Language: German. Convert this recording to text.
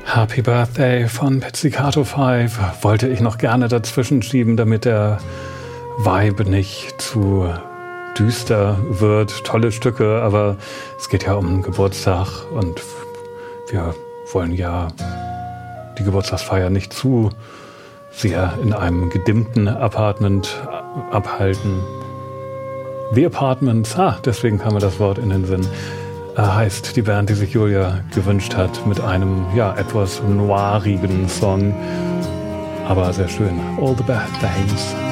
Happy Birthday von Pizzicato 5 wollte ich noch gerne dazwischen schieben, damit der Vibe nicht zu düster wird. Tolle Stücke, aber es geht ja um Geburtstag und wir wollen ja die Geburtstagsfeier nicht zu sehr in einem gedimmten Apartment abhalten. The Apartments, deswegen kam mir das Wort in den Sinn. Heißt die Band, die sich Julia gewünscht hat, mit einem etwas noirigen Song, aber sehr schön. All the Bad Things.